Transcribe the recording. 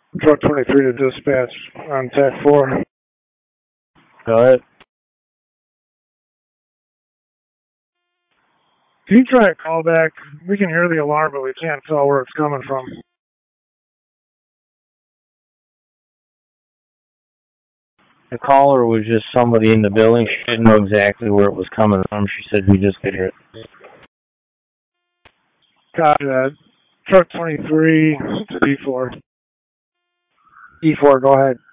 Truck 23 to dispatch on TAC 4. Go ahead. Can you try a call back? We can hear the alarm, but we can't tell where it's coming from. The caller was just somebody in the building. She didn't know exactly where it was coming from. She said we just could hear it. Copy that. Truck 23 to D4. D4, go ahead.